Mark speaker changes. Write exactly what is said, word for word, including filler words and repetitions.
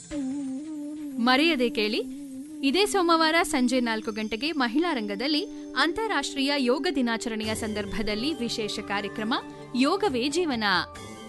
Speaker 1: ಮರೆಯದೆ ಕೇಳಿ. ಇದೇ ಸೋಮವಾರ ಸಂಜೆ ನಾಲ್ಕು ಗಂಟೆಗೆ ಮಹಿಳಾ ರಂಗದಲ್ಲಿ ಅಂತಾರಾಷ್ಟ್ರೀಯ ಯೋಗ ದಿನಾಚರಣೆಯ ಸಂದರ್ಭದಲ್ಲಿ ವಿಶೇಷ ಕಾರ್ಯಕ್ರಮ ಯೋಗವೇ ಜೀವನ.